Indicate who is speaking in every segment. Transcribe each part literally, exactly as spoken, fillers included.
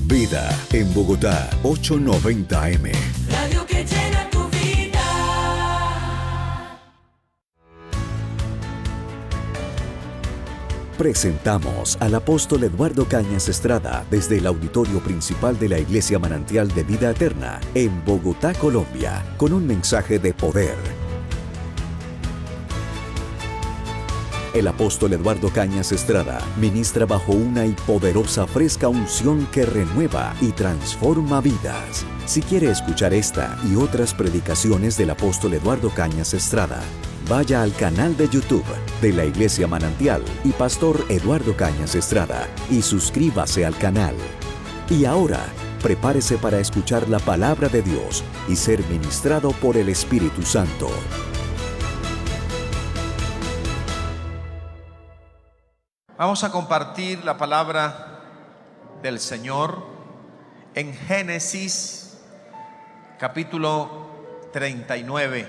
Speaker 1: Vida en Bogotá, ochocientos noventa eme.
Speaker 2: Radio que llena tu vida.
Speaker 1: Presentamos al apóstol Eduardo Cañas Estrada desde el auditorio principal de la Iglesia Manantial de Vida Eterna en Bogotá, Colombia, con un mensaje de poder. El apóstol Eduardo Cañas Estrada ministra bajo una y poderosa fresca unción que renueva y transforma vidas. Si quiere escuchar esta y otras predicaciones del apóstol Eduardo Cañas Estrada, vaya al canal de YouTube de la Iglesia Manantial y Pastor Eduardo Cañas Estrada y suscríbase al canal. Y ahora, prepárese para escuchar la palabra de Dios y ser ministrado por el Espíritu Santo.
Speaker 3: Vamos a compartir la palabra del Señor en Génesis capítulo treinta y nueve.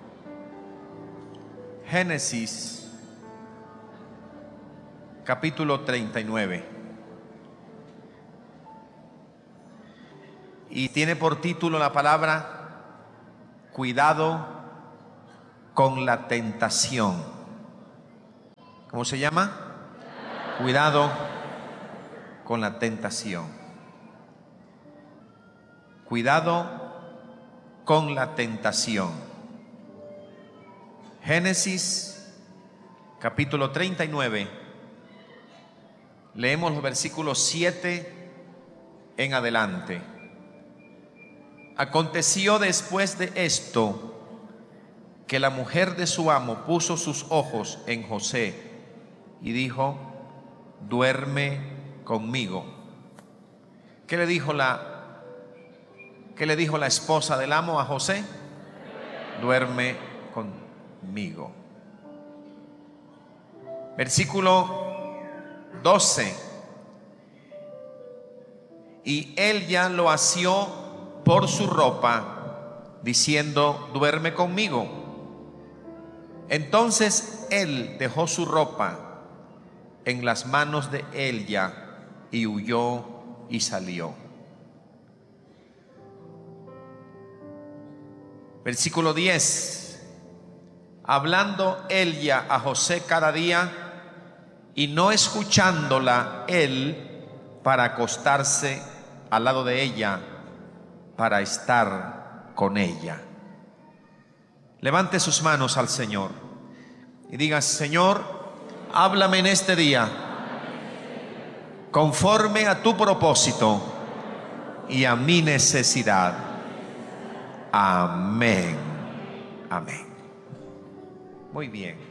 Speaker 3: Génesis capítulo treinta y nueve. Y tiene por título la palabra cuidado con la tentación. ¿Cómo se llama? Cuidado con la tentación. Cuidado con la tentación. Génesis capítulo treinta y nueve. Leemos los versículos siete en adelante. Aconteció después de esto que la mujer de su amo puso sus ojos en José y dijo: duerme conmigo. ¿Qué le dijo la, qué le dijo la esposa del amo a José? Duerme conmigo. Versículo doce. Y él ya lo asió por su ropa, diciendo: duerme conmigo. Entonces él dejó su ropa en las manos de ella y huyó y salió. Versículo diez. Hablando ella a José cada día y no escuchándola él para acostarse al lado de ella para estar con ella. Levante sus manos al Señor y diga: Señor, háblame en este día conforme a tu propósito y a mi necesidad. Amén. Amén. Muy bien.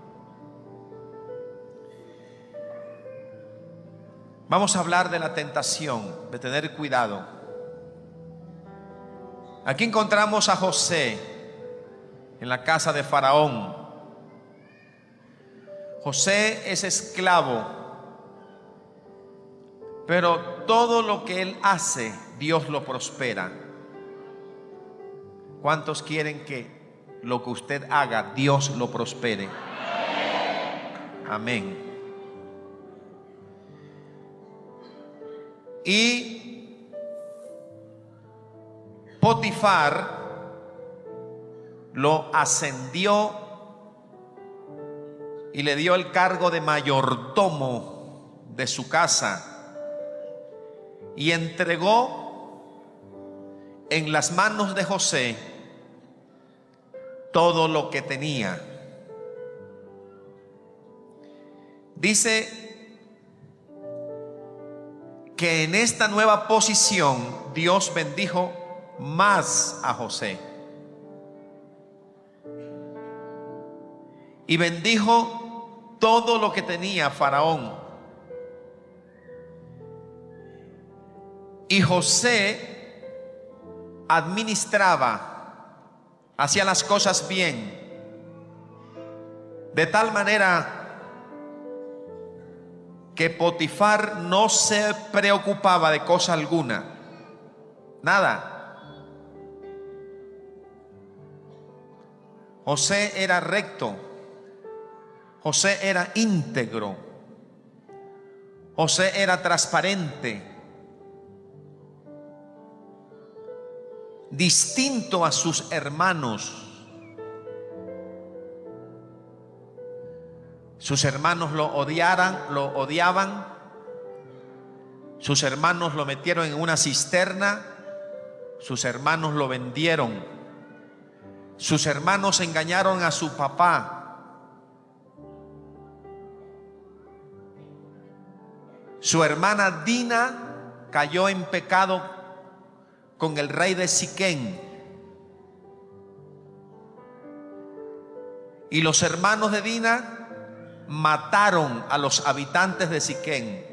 Speaker 3: Vamos a hablar de la tentación, de tener cuidado. Aquí encontramos a José en la casa de Faraón. José es esclavo, pero todo lo que él hace, Dios lo prospera. ¿Cuántos quieren que lo que usted haga, Dios lo prospere? Amén. Y Potifar lo ascendió y le dio el cargo de mayordomo de su casa y entregó en las manos de José todo lo que tenía. Dice que en esta nueva posición Dios bendijo más a José y bendijo todo lo que tenía Faraón. Y José administraba, hacía las cosas bien, de tal manera que Potifar no se preocupaba de cosa alguna, nada. José era recto, José era íntegro, José era transparente, distinto a sus hermanos. Sus hermanos lo odiaran, lo odiaban. Sus hermanos lo metieron en una cisterna. Sus hermanos lo vendieron. Sus hermanos engañaron a su papá. Su hermana Dina cayó en pecado con el rey de Siquén. Y los hermanos de Dina mataron a los habitantes de Siquén.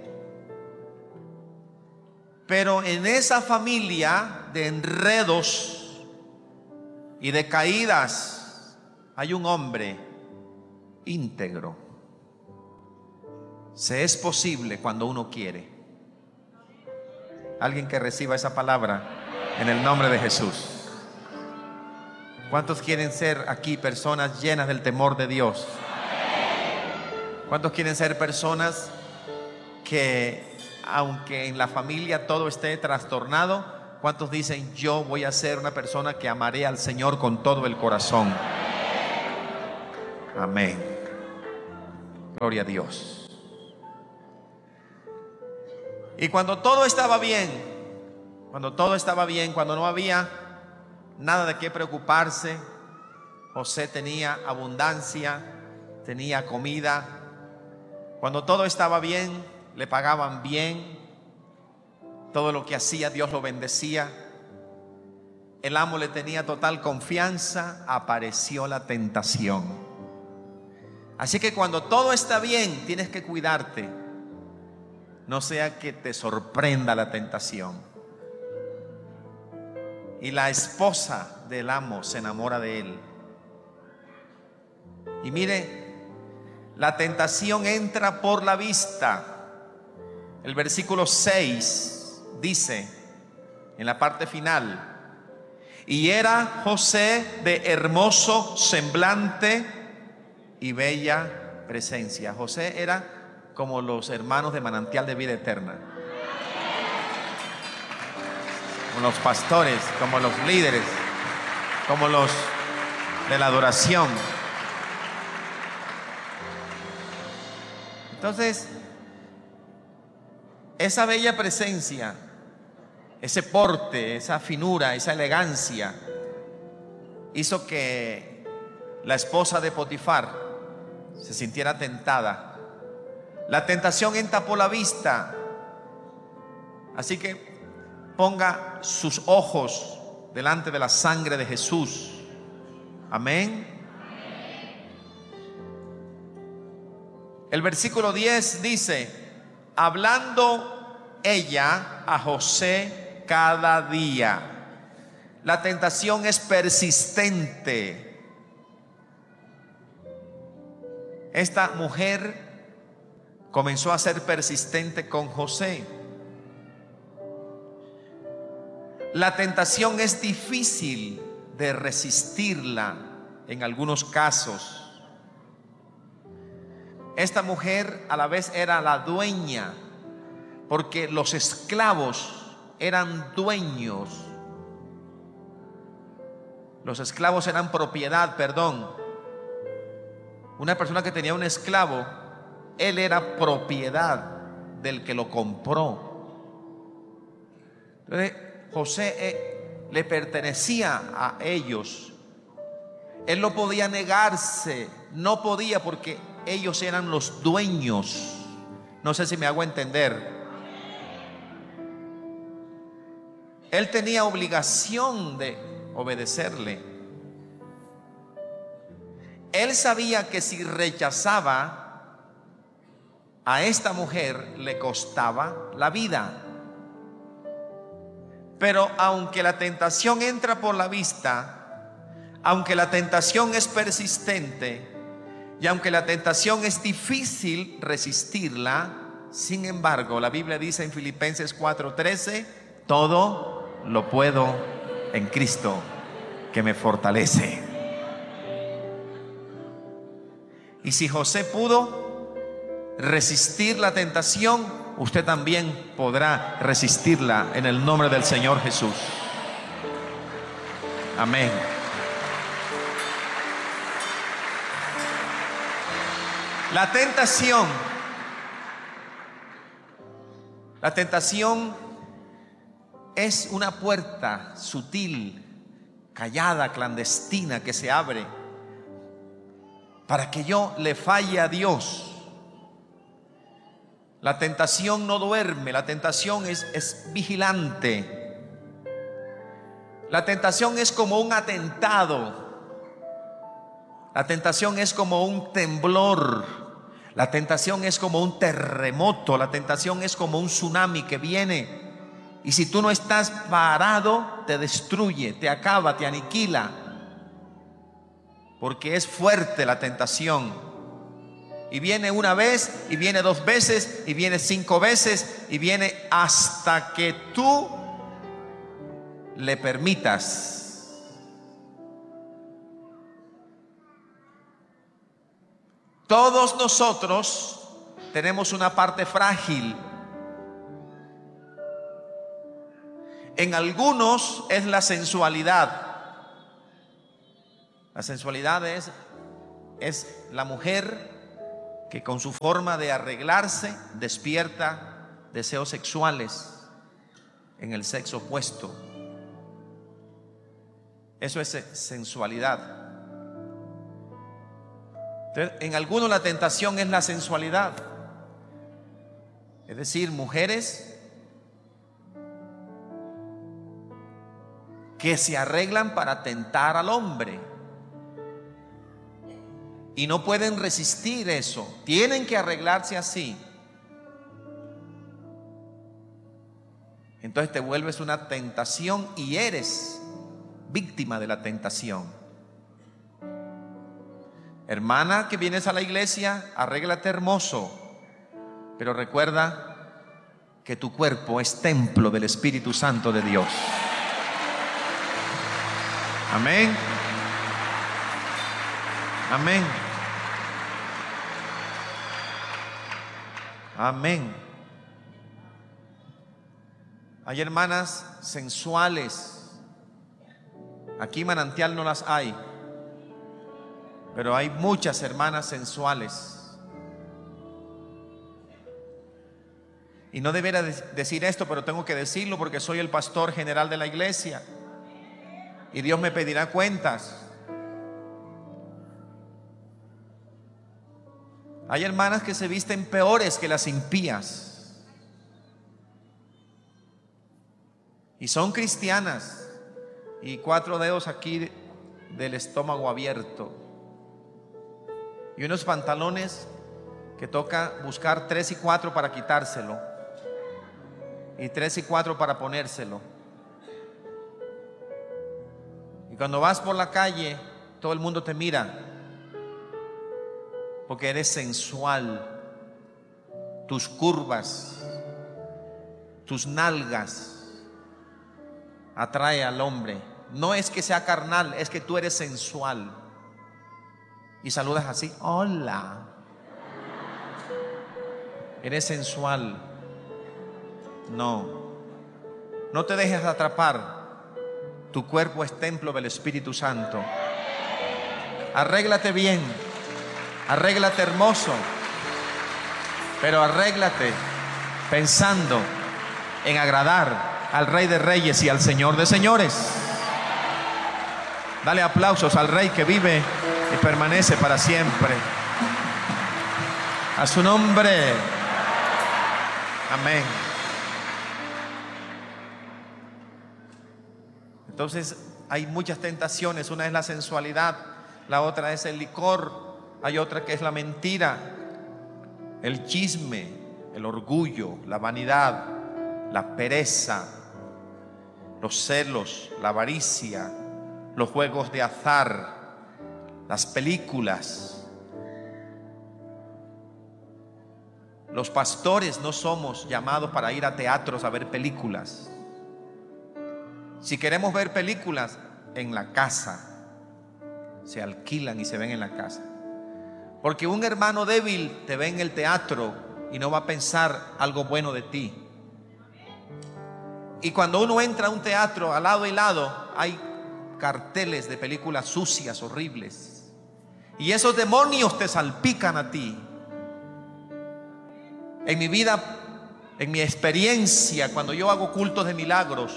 Speaker 3: Pero en esa familia de enredos y de caídas hay un hombre íntegro. Se es posible cuando uno quiere. Alguien que reciba esa palabra en el nombre de Jesús. ¿Cuántos quieren ser aquí personas llenas del temor de Dios? ¿Cuántos quieren ser personas que, aunque en la familia todo esté trastornado, cuántos dicen: yo voy a ser una persona que amaré al Señor con todo el corazón? Amén. Gloria a Dios. Y cuando todo estaba bien, cuando todo estaba bien, cuando no había nada de qué preocuparse, José tenía abundancia, tenía comida. Cuando todo estaba bien, le pagaban bien. Todo lo que hacía, Dios lo bendecía. El amo le tenía total confianza. Apareció la tentación. Así que cuando todo está bien, tienes que cuidarte. No sea que te sorprenda la tentación. Y la esposa del amo se enamora de él. Y mire, la tentación entra por la vista. El versículo seis dice, en la parte final: y era José de hermoso semblante y bella presencia. José era como los hermanos de Manantial de Vida Eterna, como los pastores, como los líderes, como los de la adoración. Entonces, esa bella presencia, ese porte, esa finura, esa elegancia, hizo que la esposa de Potifar se sintiera tentada. La tentación entra por la vista. Así que ponga sus ojos delante de la sangre de Jesús. Amén. El versículo diez dice: hablando ella a José cada día. La tentación es persistente. Esta mujer comenzó a ser persistente con José. La tentación es difícil de resistirla en algunos casos. Esta mujer a la vez era la dueña, porque los esclavos eran dueños. Los esclavos eran propiedad, perdón. Una persona que tenía un esclavo, él era propiedad del que lo compró. Entonces, José eh, le pertenecía a ellos. Él no podía negarse, no podía, porque ellos eran los dueños. No sé si me hago entender. Él tenía obligación de obedecerle. Él sabía que si rechazaba a esta mujer le costaba la vida. Pero aunque la tentación entra por la vista, aunque la tentación es persistente, y aunque la tentación es difícil resistirla, sin embargo, la Biblia dice en Filipenses cuatro trece: todo lo puedo en Cristo que me fortalece. Y si José pudo resistir la tentación, usted también podrá resistirla en el nombre del Señor Jesús. Amén. La tentación, la tentación es una puerta sutil, callada, clandestina que se abre para que yo le falle a Dios. La tentación no duerme, la tentación es, es vigilante. La tentación es como un atentado. La tentación es como un temblor. La tentación es como un terremoto. La tentación es como un tsunami que viene. Y si tú no estás parado, te destruye, te acaba, te aniquila. Porque es fuerte la tentación. Y viene una vez, y viene dos veces, y viene cinco veces, y viene hasta que tú le permitas. Todos nosotros tenemos una parte frágil. En algunos es la sensualidad. La sensualidad es, es la mujer que con su forma de arreglarse despierta deseos sexuales en el sexo opuesto. Eso es sensualidad. Entonces, en algunos la tentación es la sensualidad. Es decir, mujeres que se arreglan para tentar al hombre y no pueden resistir eso. Tienen que arreglarse así. Entonces te vuelves una tentación y eres víctima de la tentación. Hermana que vienes a la iglesia, arréglate hermoso, pero recuerda que tu cuerpo es templo del Espíritu Santo de Dios. Amén. Amén. Amén. Hay hermanas sensuales. Aquí Manantial no las hay, pero hay muchas hermanas sensuales. Y no debería decir esto, pero tengo que decirlo porque soy el pastor general de la iglesia y Dios me pedirá cuentas. Hay hermanas que se visten peores que las impías y son cristianas y cuatro dedos aquí del estómago abierto y unos pantalones que toca buscar tres y cuatro para quitárselo y tres y cuatro para ponérselo. Y cuando vas por la calle, todo el mundo te mira porque eres sensual. Tus curvas, tus nalgas atrae al hombre. No es que sea carnal, es que tú eres sensual. Y saludas así: hola. Eres sensual. No, no te dejes atrapar. Tu cuerpo es templo del Espíritu Santo. Arréglate bien, arréglate hermoso, pero arréglate pensando en agradar al Rey de Reyes y al Señor de Señores. Dale aplausos al Rey que vive y permanece para siempre. A su nombre. Amén. Entonces hay muchas tentaciones. Una es la sensualidad, la otra es el licor, hay otra que es la mentira, el chisme, el orgullo, la vanidad, la pereza, los celos, la avaricia, los juegos de azar, las películas. Los pastores no somos llamados para ir a teatros a ver películas. Si queremos ver películas, en la casa, se alquilan y se ven en la casa. Porque un hermano débil te ve en el teatro y no va a pensar algo bueno de ti. Y cuando uno entra a un teatro, al lado y lado hay carteles de películas sucias, horribles. Y esos demonios te salpican a ti. En mi vida, en mi experiencia, cuando yo hago cultos de milagros,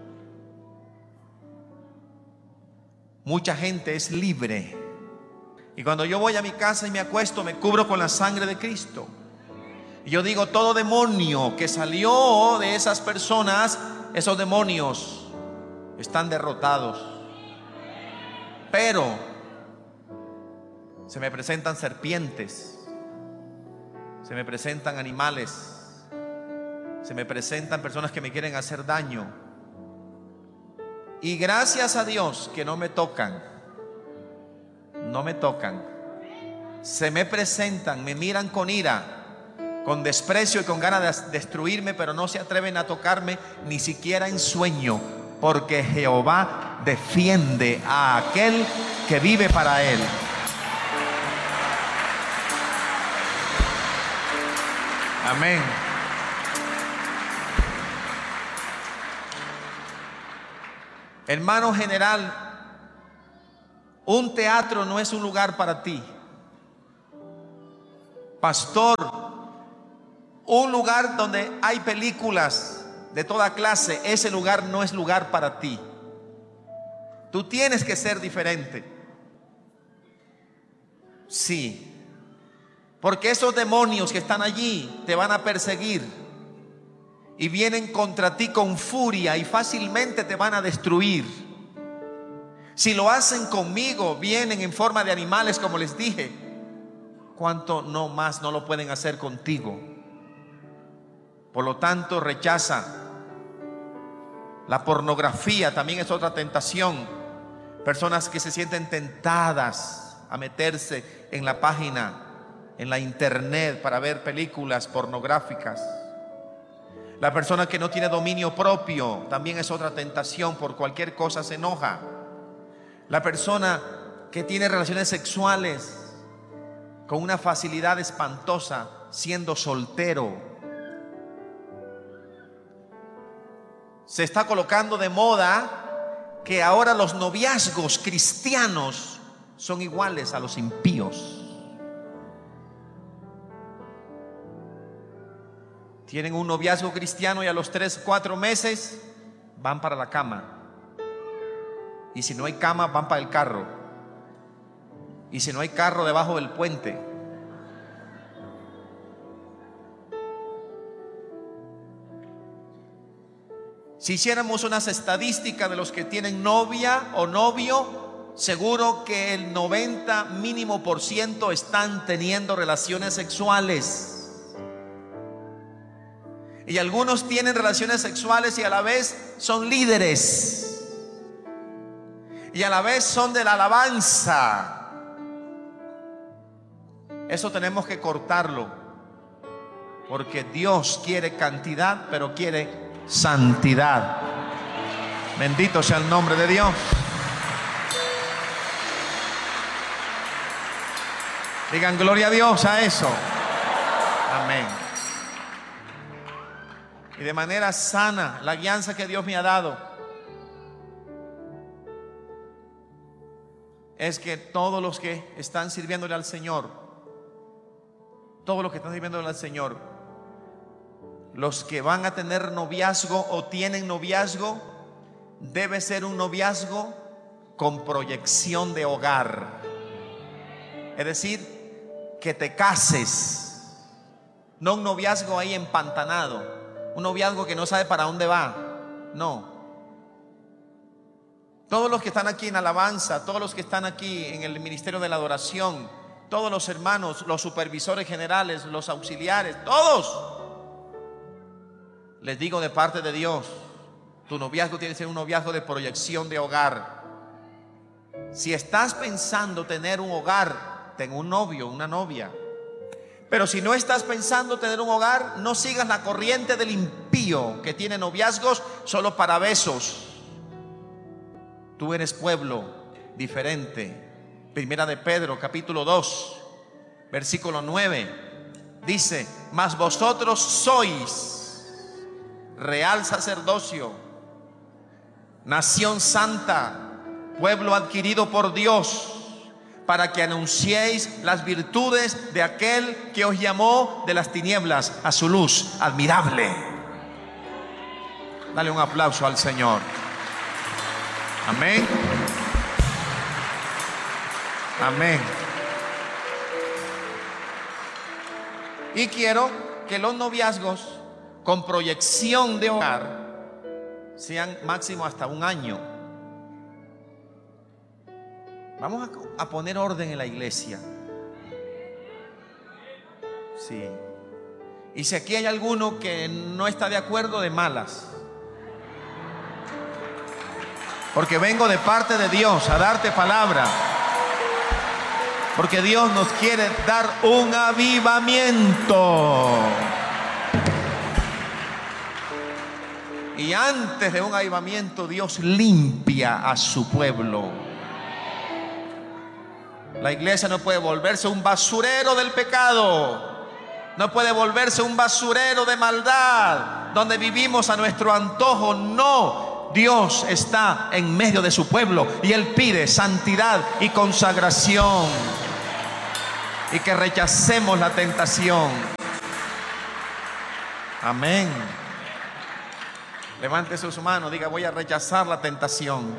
Speaker 3: mucha gente es libre. Y cuando yo voy a mi casa y me acuesto, me cubro con la sangre de Cristo. Y yo digo, todo demonio que salió de esas personas, esos demonios están derrotados. Pero se me presentan serpientes, se me presentan animales, se me presentan personas que me quieren hacer daño. Y gracias a Dios que no me tocan, no me tocan. Se me presentan, me miran con ira, con desprecio y con ganas de destruirme, pero no se atreven a tocarme ni siquiera en sueño, porque Jehová defiende a aquel que vive para él. Amén. Hermano general, un teatro no es un lugar para ti. Pastor, un lugar donde hay películas de toda clase, ese lugar no es lugar para ti. Tú tienes que ser diferente. Sí, porque esos demonios que están allí te van a perseguir y vienen contra ti con furia y fácilmente te van a destruir. Si lo hacen conmigo, vienen en forma de animales, como les dije, ¿cuánto no más no lo pueden hacer contigo? Por lo tanto, rechaza. La pornografía también es otra tentación. Personas que se sienten tentadas a meterse en la página, en la internet, para ver películas pornográficas. La persona que no tiene dominio propio también es otra tentación. Por cualquier cosa se enoja. La persona que tiene relaciones sexuales con una facilidad espantosa siendo soltero. Se está colocando de moda que ahora los noviazgos cristianos son iguales a los impíos. Tienen un noviazgo cristiano y a los tres, cuatro meses van para la cama. Y si no hay cama, van para el carro. Y si no hay carro, debajo del puente. Si hiciéramos unas estadísticas de los que tienen novia o novio, seguro que el noventa mínimo por ciento están teniendo relaciones sexuales. Y algunos tienen relaciones sexuales y a la vez son líderes. Y a la vez son de la alabanza. Eso tenemos que cortarlo. Porque Dios quiere cantidad, pero quiere santidad. Bendito sea el nombre de Dios. Digan gloria a Dios a eso. Amén. Y de manera sana, la guianza que Dios me ha dado es que todos los que están sirviéndole al Señor, todos los que están sirviéndole al Señor, los que van a tener noviazgo o tienen noviazgo, debe ser un noviazgo con proyección de hogar. Es decir, que te cases, no un noviazgo ahí empantanado, un noviazgo que no sabe para dónde va. No. Todos los que están aquí en alabanza, todos los que están aquí en el ministerio de la adoración, todos los hermanos, los supervisores generales, los auxiliares, todos, les digo de parte de Dios, tu noviazgo tiene que ser un noviazgo de proyección de hogar. Si estás pensando tener un hogar, ten un novio, una novia. Pero si no estás pensando tener un hogar, no sigas la corriente del impío que tiene noviazgos solo para besos. Tú eres pueblo diferente. Primera de Pedro, capítulo dos, versículo nueve, dice: mas vosotros sois real sacerdocio, nación santa, pueblo adquirido por Dios, para que anunciéis las virtudes de aquel que os llamó de las tinieblas a su luz admirable. Dale un aplauso al Señor. Amén. Amén. Y quiero que los noviazgos con proyección de hogar sean máximo hasta un año. Vamos a, a poner orden en la iglesia. Sí. Y si aquí hay alguno que no está de acuerdo, de malas. Porque vengo de parte de Dios a darte palabra. Porque Dios nos quiere dar un avivamiento. Y antes de un avivamiento, Dios limpia a su pueblo. La iglesia no puede volverse un basurero del pecado. No puede volverse un basurero de maldad, donde vivimos a nuestro antojo. No. Dios está en medio de su pueblo y Él pide santidad y consagración. Y que rechacemos la tentación. Amén. Levante sus manos, diga: voy a rechazar la tentación.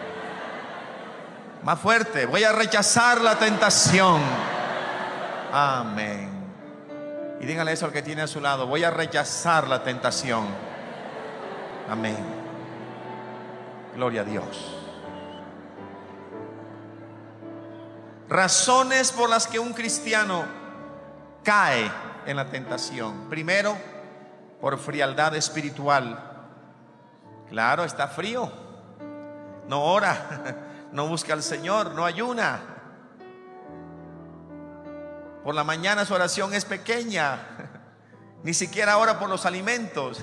Speaker 3: Más fuerte: voy a rechazar la tentación. Amén. Y dígale eso al que tiene a su lado: voy a rechazar la tentación. Amén. Gloria a Dios. Razones por las que un cristiano cae en la tentación. Primero, por frialdad espiritual. Claro, está frío, no ora, no busca al Señor, no ayuna. Por la mañana su oración es pequeña, ni siquiera ora por los alimentos.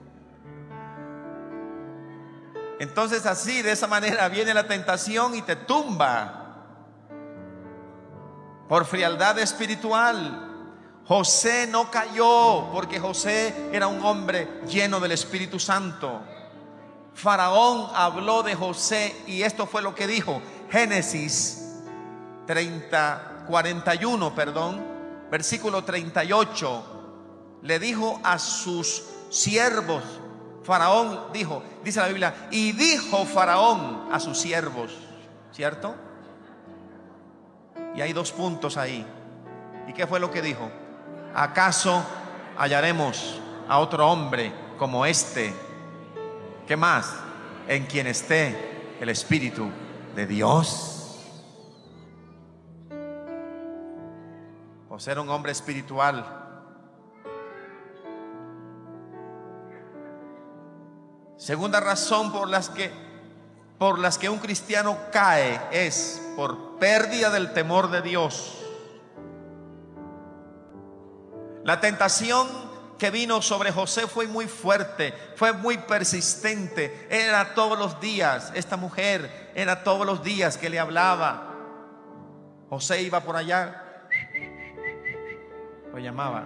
Speaker 3: Entonces así, de esa manera viene la tentación y te tumba. Por frialdad espiritual. José no cayó porque José era un hombre lleno del Espíritu Santo. Faraón habló de José y esto fue lo que dijo. Génesis treinta, cuarenta y uno, perdón, versículo treinta y ocho. Le dijo a sus siervos. Faraón dijo, dice la Biblia, y dijo Faraón a sus siervos, ¿cierto? Y hay dos puntos ahí. ¿Y qué fue lo que dijo? ¿Acaso hallaremos a otro hombre como este? ¿Qué más? En quien esté el Espíritu de Dios. Por ser un hombre espiritual. Segunda razón por las que por las que un cristiano cae es por pérdida del temor de Dios. La tentación que vino sobre José fue muy fuerte, fue muy persistente. Era todos los días, esta mujer era todos los días que le hablaba. José iba por allá, lo llamaba,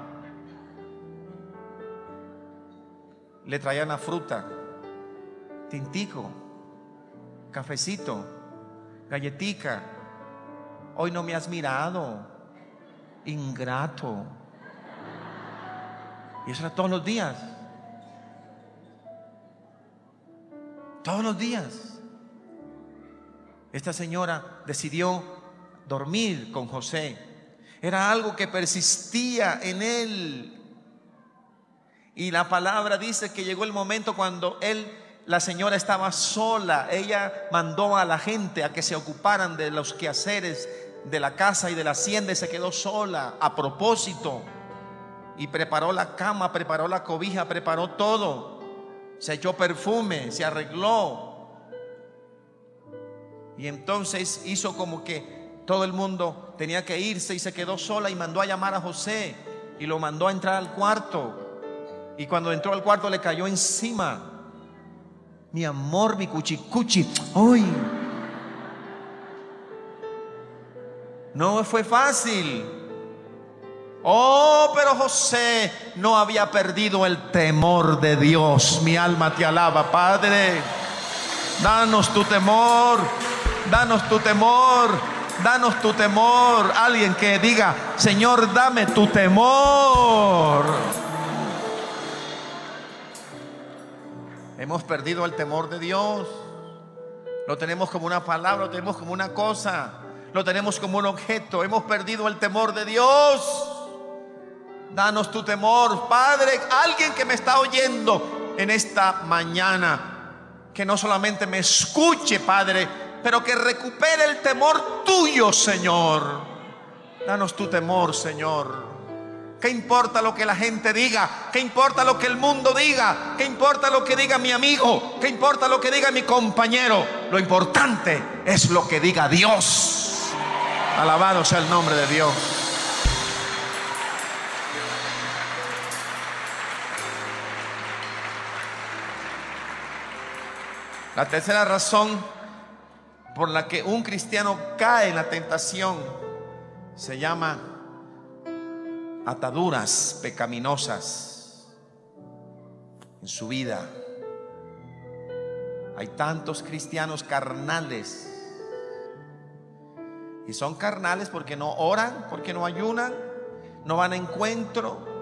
Speaker 3: le traían la fruta, tintico, cafecito, galletica. Hoy no me has mirado, ingrato. Y eso era todos los días. Todos los días. Esta señora decidió dormir con José. Era algo que persistía en él. Y la palabra dice que llegó el momento cuando él, la señora estaba sola. Ella mandó a la gente a que se ocuparan de los quehaceres de la casa y de la hacienda, y se quedó sola a propósito. Y preparó la cama, preparó la cobija, preparó todo. Se echó perfume, se arregló. Y entonces hizo como que todo el mundo tenía que irse y se quedó sola y mandó a llamar a José y lo mandó a entrar al cuarto. Y cuando entró al cuarto le cayó encima. Mi amor, mi cuchicuchi. ¡Ay! No fue fácil. Oh, pero José no había perdido el temor de Dios. Mi alma te alaba, Padre. Danos tu temor, danos tu temor, danos tu temor. Alguien que diga: Señor, dame tu temor. Hemos perdido el temor de Dios. Lo tenemos como una palabra, lo tenemos como una cosa, lo tenemos como un objeto. Hemos perdido el temor de Dios. Danos tu temor, Padre. Alguien que me está oyendo en esta mañana, que no solamente me escuche, Padre, pero que recupere el temor tuyo, Señor. Danos tu temor, Señor. ¿Qué importa lo que la gente diga? ¿Qué importa lo que el mundo diga? ¿Qué importa lo que diga mi amigo? ¿Qué importa lo que diga mi compañero? Lo importante es lo que diga Dios. Alabado sea el nombre de Dios. La tercera razón por la que un cristiano cae en la tentación se llama ataduras pecaminosas en su vida. Hay tantos cristianos carnales, y son carnales porque no oran, porque no ayunan, no van a encuentro,